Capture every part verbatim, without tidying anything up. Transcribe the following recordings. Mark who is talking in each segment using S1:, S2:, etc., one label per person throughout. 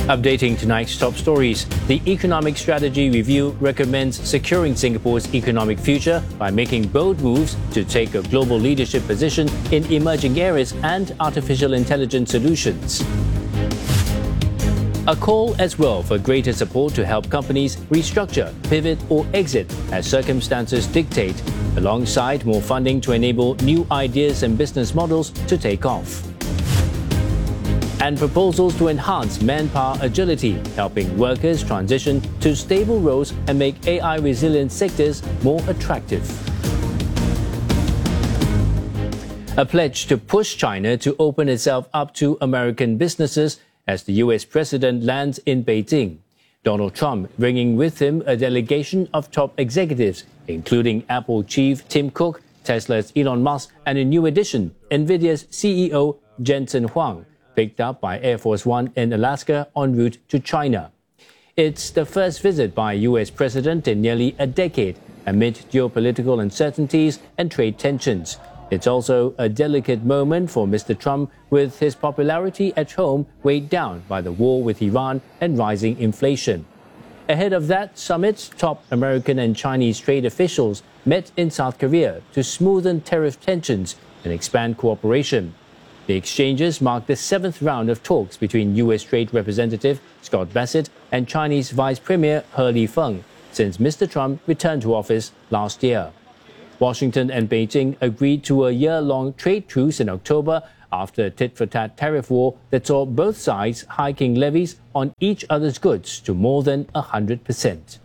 S1: Updating tonight's top stories, the Economic Strategy Review recommends securing Singapore's economic future by making bold moves to take a global leadership position in emerging areas and artificial intelligence solutions. A call as well for greater support to help companies restructure, pivot or exit as circumstances dictate, alongside more funding to enable new ideas and business models to take off. And proposals to enhance manpower agility, helping workers transition to stable roles and make A I-resilient sectors more attractive. A pledge to push China to open itself up to American businesses as the U S president lands in Beijing. Donald Trump bringing with him a delegation of top executives, including Apple chief Tim Cook, Tesla's Elon Musk, and a new addition, NVIDIA's C E O Jensen Huang, picked up by Air Force One in Alaska en route to China. It's the first visit by a U S president in nearly a decade amid geopolitical uncertainties and trade tensions. It's also a delicate moment for Mister Trump, with his popularity at home weighed down by the war with Iran and rising inflation. Ahead of that summit, top American and Chinese trade officials met in South Korea to smoothen tariff tensions and expand cooperation. The exchanges mark the seventh round of talks between U S Trade Representative Scott Bassett and Chinese Vice Premier He Lifeng since Mister Trump returned to office last year. Washington and Beijing agreed to a year-long trade truce in October after a tit-for-tat tariff war that saw both sides hiking levies on each other's goods to more than one hundred percent.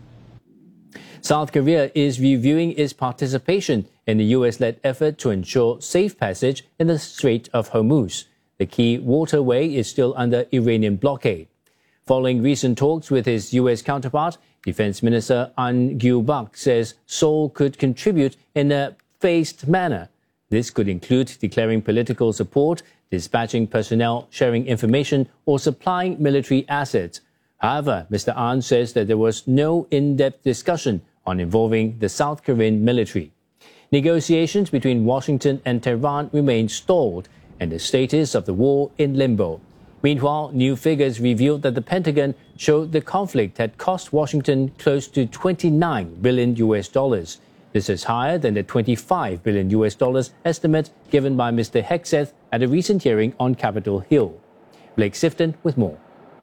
S1: South Korea is reviewing its participation in the U S-led effort to ensure safe passage in the Strait of Hormuz. The key waterway is still under Iranian blockade. Following recent talks with his U S counterpart, Defense Minister An Gyu-bak says Seoul could contribute in a phased manner. This could include declaring political support, dispatching personnel, sharing information, or supplying military assets. However, Mister An says that there was no in-depth discussion on involving the South Korean military. Negotiations between Washington and Tehran remain stalled, and the status of the war in limbo. Meanwhile, new figures revealed that the Pentagon showed the conflict had cost Washington close to twenty-nine billion U S dollars. This is higher than the twenty-five billion U S dollars estimate given by Mister Hegseth at a recent hearing on Capitol Hill. Blake Sifton with more.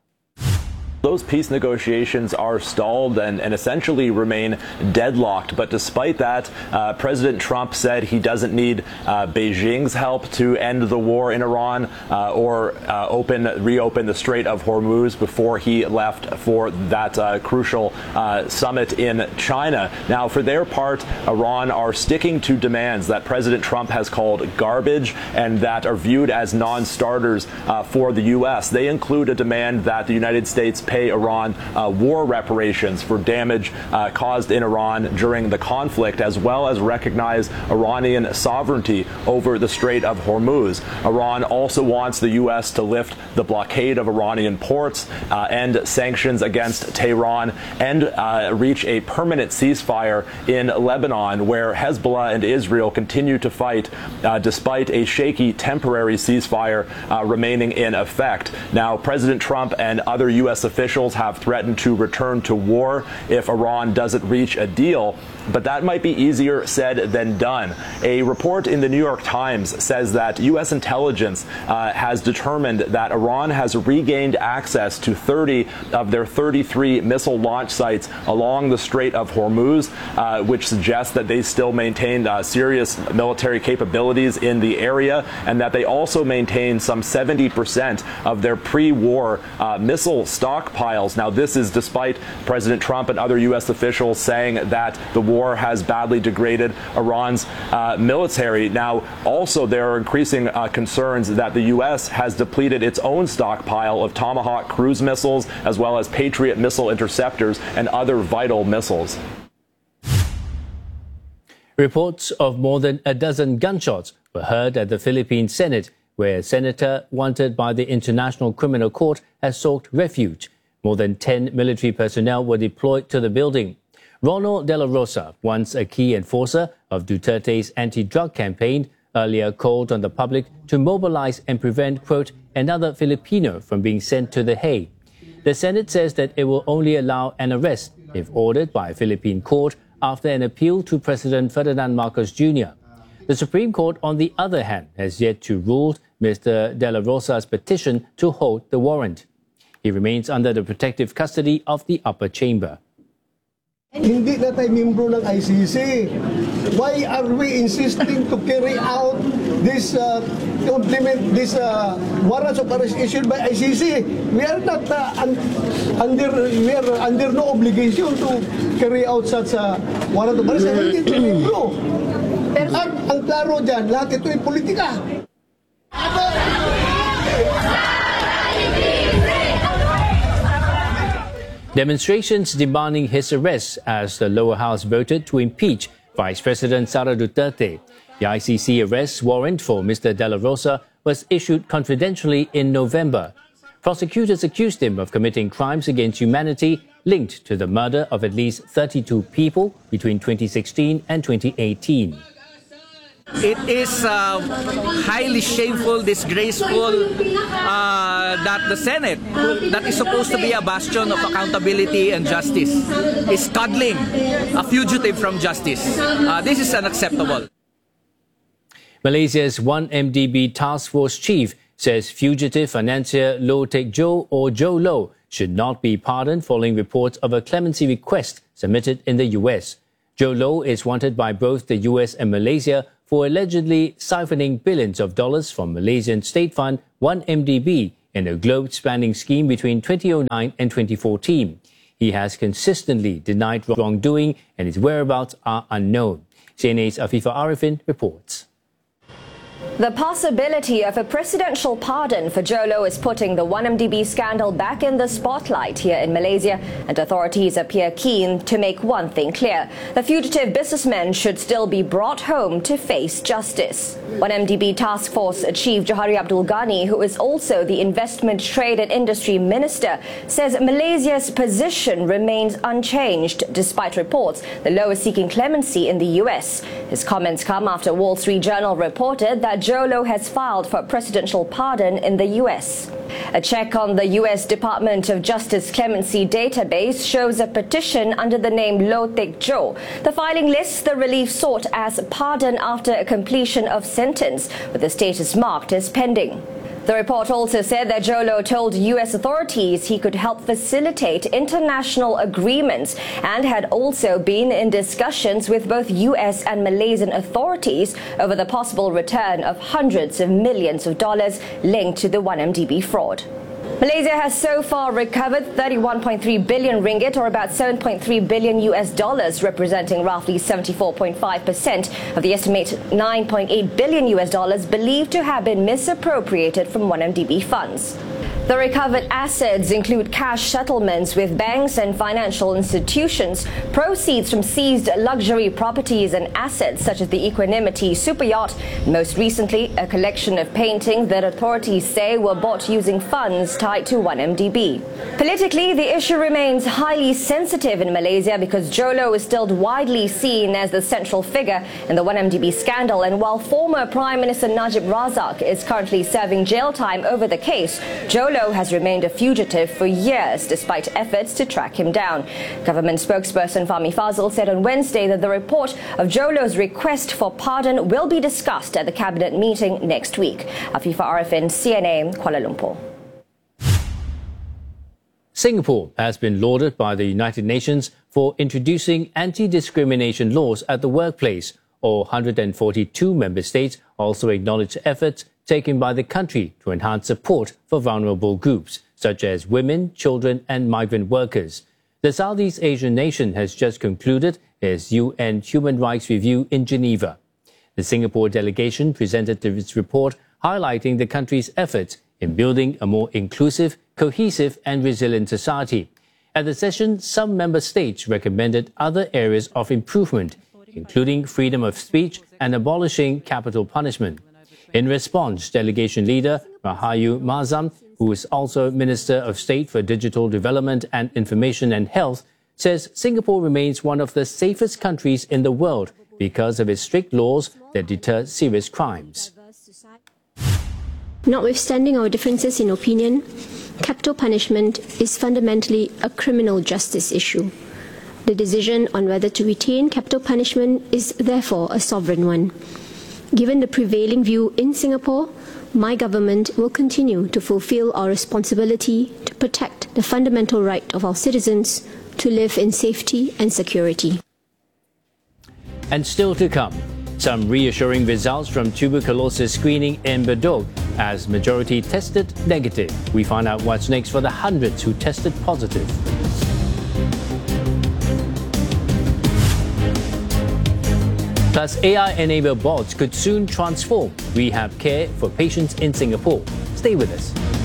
S2: Those peace negotiations are stalled and, and essentially remain deadlocked. But despite that, uh, President Trump said he doesn't need uh, Beijing's help to end the war in Iran uh, or uh, open, reopen the Strait of Hormuz before he left for that uh, crucial uh, summit in China. Now, for their part, Iran are sticking to demands that President Trump has called garbage and that are viewed as non-starters uh, for the U S. They include a demand that the United States pay Iran uh, war reparations for damage uh, caused in Iran during the conflict, as well as recognize Iranian sovereignty over the Strait of Hormuz. Iran also wants the U S to lift the blockade of Iranian ports, uh, end sanctions against Tehran, and uh, reach a permanent ceasefire in Lebanon, where Hezbollah and Israel continue to fight uh, despite a shaky temporary ceasefire uh, remaining in effect. Now, President Trump and other U S officials Officials have threatened to return to war if Iran doesn't reach a deal, but that might be easier said than done. A report in the New York Times says that U S intelligence uh, has determined that Iran has regained access to thirty of their thirty-three missile launch sites along the Strait of Hormuz, uh, which suggests that they still maintain uh, serious military capabilities in the area, and that they also maintain some seventy percent of their pre-war uh, missile stockpiles. Now, this is despite President Trump and other U S officials saying that the war has badly degraded Iran's uh, military. Now, also, there are increasing uh, concerns that the U S has depleted its own stockpile of Tomahawk cruise missiles, as well as Patriot missile interceptors and other vital missiles.
S1: Reports of more than a dozen gunshots were heard at the Philippine Senate, where a senator wanted by the International Criminal Court has sought refuge. More than ten military personnel were deployed to the building. Ronald De La Rosa, once a key enforcer of Duterte's anti-drug campaign, earlier called on the public to mobilize and prevent, quote, another Filipino from being sent to The Hague. The Senate says that it will only allow an arrest if ordered by a Philippine court after an appeal to President Ferdinand Marcos Junior The Supreme Court, on the other hand, has yet to rule Mister De La Rosa's petition to hold the warrant. He remains under the protective custody of the upper chamber.
S3: Hindi na tayo membro ng I C C. Why are we insisting to carry out this uh, implement this uh, warrants of arrest issued by I C C? We are not uh, un under we are under no obligation to carry out such a warrant of arrest. Hindi tayo membro. At ang klaro dyan, lahat ito ay politika.
S1: Demonstrations demanding his arrest as the lower house voted to impeach Vice President Sara Duterte. The I C C arrest warrant for Mister De La Rosa was issued confidentially in November. Prosecutors accused him of committing crimes against humanity linked to the murder of at least thirty-two people between twenty sixteen and twenty eighteen.
S4: It is uh, highly shameful, disgraceful uh, that the Senate, that is supposed to be a bastion of accountability and justice, is cuddling a fugitive from justice. Uh, this is unacceptable.
S1: Malaysia's one M D B task force chief says fugitive financier Low Teck Jo, or Joe Low, should not be pardoned following reports of a clemency request submitted in the U S. Joe Low is wanted by both the U S and Malaysia for allegedly siphoning billions of dollars from Malaysian state fund one M D B in a globe-spanning scheme between twenty oh nine and twenty fourteen. He has consistently denied wrongdoing and his whereabouts are unknown. C N A's Afifah Arifin reports.
S5: The possibility of a presidential pardon for Joe Low is putting the one M D B scandal back in the spotlight here in Malaysia, and authorities appear keen to make one thing clear. The fugitive businessman should still be brought home to face justice. one M D B Task Force Chief Johari Abdul Ghani, who is also the Investment, Trade and Industry Minister, says Malaysia's position remains unchanged despite reports the Low is seeking clemency in the U S. His comments come after Wall Street Journal reported that Joe Low has filed for a presidential pardon in the U S. A check on the U S Department of Justice clemency database shows a petition under the name Low Teck Jo. The filing lists the relief sought as pardon after a completion of sentence, with the status marked as pending. The report also said that Joe Low told U S authorities he could help facilitate international agreements and had also been in discussions with both U S and Malaysian authorities over the possible return of hundreds of millions of dollars linked to the one M D B fraud. Malaysia has so far recovered thirty-one point three billion ringgit, or about seven point three billion U S dollars, representing roughly seventy-four point five percent of the estimated nine point eight billion U S dollars believed to have been misappropriated from one M D B funds. The recovered assets include cash settlements with banks and financial institutions, proceeds from seized luxury properties and assets such as the Equanimity superyacht, most recently a collection of paintings that authorities say were bought using funds tied to one M D B. Politically, the issue remains highly sensitive in Malaysia because Joe Low is still widely seen as the central figure in the one M D B scandal, and while former Prime Minister Najib Razak is currently serving jail time over the case, Joe Low has remained a fugitive for years despite efforts to track him down. Government spokesperson Fahmi Fazil said on Wednesday that the report of Joe Low's request for pardon will be discussed at the cabinet meeting next week. Afifah Arifin, C N A, Kuala Lumpur.
S1: Singapore has been lauded by the United Nations for introducing anti-discrimination laws at the workplace. All one hundred forty-two member states also acknowledged efforts taken by the country to enhance support for vulnerable groups, such as women, children and migrant workers. The Southeast Asian nation has just concluded its U N Human Rights Review in Geneva. The Singapore delegation presented its report highlighting the country's efforts in building a more inclusive, cohesive and resilient society. At the session, some member states recommended other areas of improvement, including freedom of speech and abolishing capital punishment. In response, delegation leader Rahayu Mazam, who is also Minister of State for Digital Development and Information and Health, says Singapore remains one of the safest countries in the world because of its strict laws that deter serious crimes.
S6: Notwithstanding our differences in opinion, capital punishment is fundamentally a criminal justice issue. The decision on whether to retain capital punishment is therefore a sovereign one. Given the prevailing view in Singapore, my government will continue to fulfill our responsibility to protect the fundamental right of our citizens to live in safety and security.
S1: And still to come, some reassuring results from tuberculosis screening in Bedok as majority tested negative. We find out what's next for the hundreds who tested positive. Plus, A I-enabled bots could soon transform rehab care for patients in Singapore. Stay with us.